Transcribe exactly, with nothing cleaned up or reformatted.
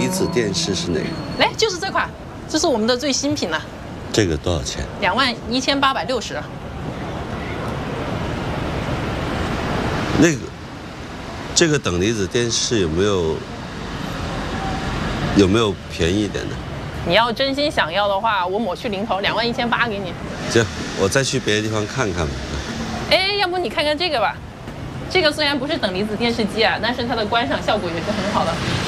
离子电视是哪个？ 来，就是这款，这是我们的最新品了。 这个多少钱？ 两万一千八百六十。 那个，这个等离子电视有没有有没有便宜一点的？ 你要真心想要的话，我抹去零头，两万一千八给你。 行，我再去别的地方看看吧。 哎，要不你看看这个吧。这个虽然不是等离子电视机啊，但是它的观赏效果也是很好的。